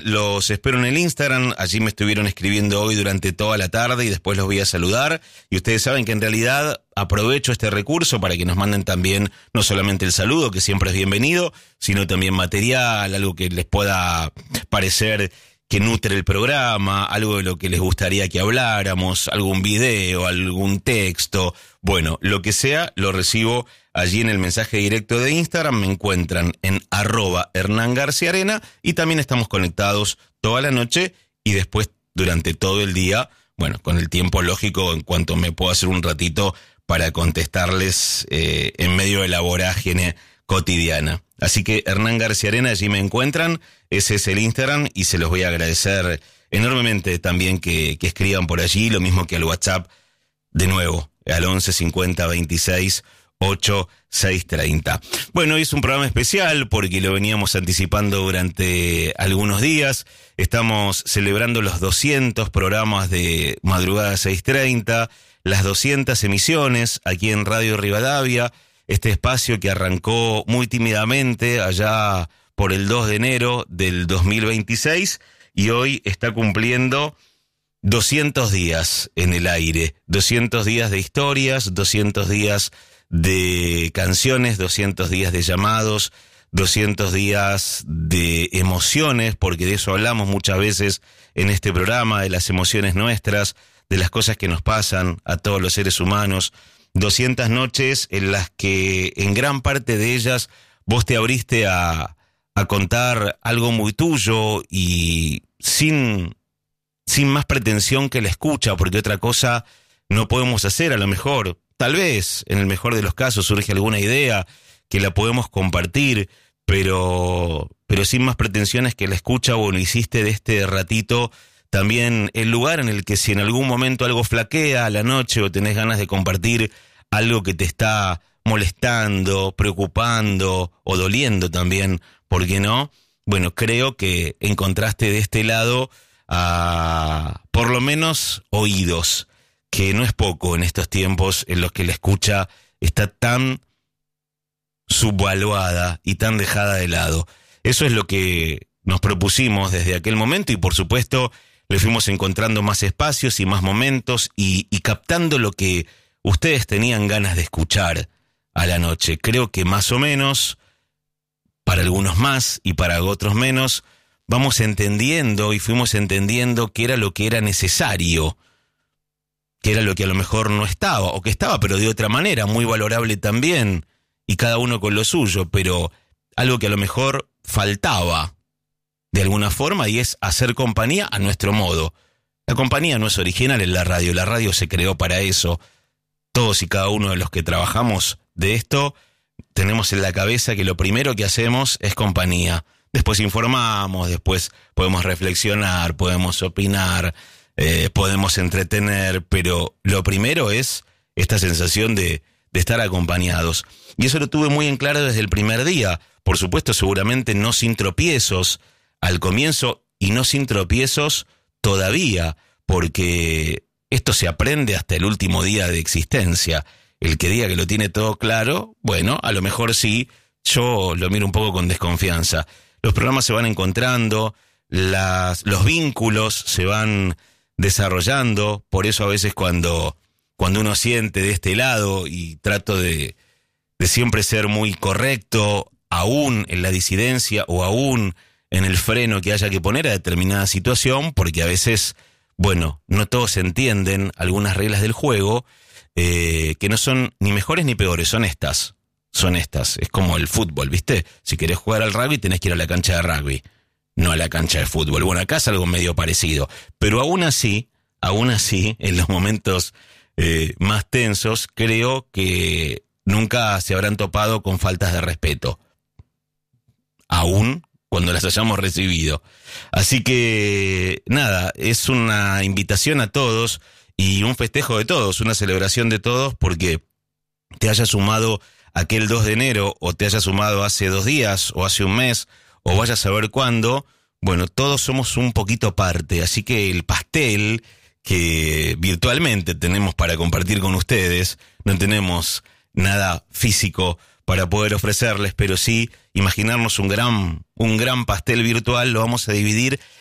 Los espero en el Instagram, allí me estuvieron escribiendo hoy durante toda la tarde y después los voy a saludar. Y ustedes saben que en realidad aprovecho este recurso para que nos manden también no solamente el saludo, que siempre es bienvenido, sino también material, algo que les pueda parecer que nutre el programa, algo de lo que les gustaría que habláramos, algún video, algún texto. Bueno, lo que sea, lo recibo allí en el mensaje directo de Instagram. Me encuentran en @HernánGarciaArena y también estamos conectados toda la noche y después durante todo el día, bueno, con el tiempo lógico en cuanto me puedo hacer un ratito para contestarles en medio de la vorágine cotidiana. Así que Hernán García Arena, allí me encuentran, ese es el Instagram y se los voy a agradecer enormemente también que escriban por allí, lo mismo que al WhatsApp, de nuevo, al 11 50 26 8 630. Bueno, hoy es un programa especial porque lo veníamos anticipando durante algunos días. Estamos celebrando los 200 programas de Madrugada 630, las 200 emisiones aquí en Radio Rivadavia. Este espacio que arrancó muy tímidamente allá por el 2 de enero del 2026 y hoy está cumpliendo 200 días en el aire, 200 días de historias, 200 días de canciones, 200 días de llamados, 200 días de emociones, porque de eso hablamos muchas veces en este programa, de las emociones nuestras, de las cosas que nos pasan a todos los seres humanos. 200 noches en las que en gran parte de ellas vos te abriste a contar algo muy tuyo y sin más pretensión que la escucha, porque otra cosa no podemos hacer. A lo mejor, tal vez, en el mejor de los casos surge alguna idea que la podemos compartir, pero sin más pretensiones que la escucha. Bueno, hiciste de este ratito también el lugar en el que si en algún momento algo flaquea a la noche o tenés ganas de compartir algo que te está molestando, preocupando o doliendo también, ¿por qué no? Bueno, creo que encontraste de este lado por lo menos oídos, que no es poco en estos tiempos en los que la escucha está tan subvaluada y tan dejada de lado. Eso es lo que nos propusimos desde aquel momento y por supuesto le fuimos encontrando más espacios y más momentos y captando lo que ustedes tenían ganas de escuchar a la noche. Creo que más o menos, para algunos más y para otros menos, vamos entendiendo y fuimos entendiendo qué era lo que era necesario, qué era lo que a lo mejor no estaba, o que estaba pero de otra manera, muy valorable también, y cada uno con lo suyo, pero algo que a lo mejor faltaba de alguna forma, y es hacer compañía a nuestro modo. La compañía no es original en la radio se creó para eso. Todos y cada uno de los que trabajamos de esto tenemos en la cabeza que lo primero que hacemos es compañía. Después informamos, después podemos reflexionar, podemos opinar, podemos entretener, pero lo primero es esta sensación de estar acompañados. Y eso lo tuve muy en claro desde el primer día. Por supuesto, seguramente no sin tropiezos al comienzo y no sin tropiezos todavía, porque esto se aprende hasta el último día de existencia. El que diga que lo tiene todo claro, bueno, a lo mejor sí, yo lo miro un poco con desconfianza. Los programas se van encontrando, los vínculos se van desarrollando, por eso a veces cuando uno siente de este lado, y trato de siempre ser muy correcto, aún en la disidencia o aún en el freno que haya que poner a determinada situación, porque a veces, bueno, no todos entienden algunas reglas del juego, que no son ni mejores ni peores, son estas. Es como el fútbol, ¿viste? Si querés jugar al rugby tenés que ir a la cancha de rugby, no a la cancha de fútbol. Bueno, acá es algo medio parecido, pero aún así, en los momentos más tensos, creo que nunca se habrán topado con faltas de respeto, aún cuando las hayamos recibido. Así que, nada, es una invitación a todos y un festejo de todos, una celebración de todos, porque te haya sumado aquel 2 de enero, o te haya sumado hace 2 días, o hace un mes, o vaya a saber cuándo, bueno, todos somos un poquito parte, así que el pastel que virtualmente tenemos para compartir con ustedes, no tenemos nada físico para poder ofrecerles, pero sí imaginarnos un gran pastel virtual. Lo vamos a dividir